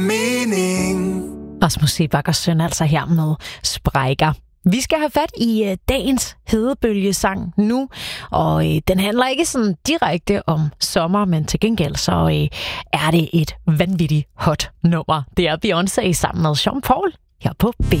mening. Rasmus Seebach Søn altså her med Sprækker. Vi skal have fat i dagens hedebølgesang nu, og den handler ikke sådan direkte om sommer, men til gengæld så er det et vanvittigt hot nummer. Det er Beyoncé sammen med Sean Paul her på B.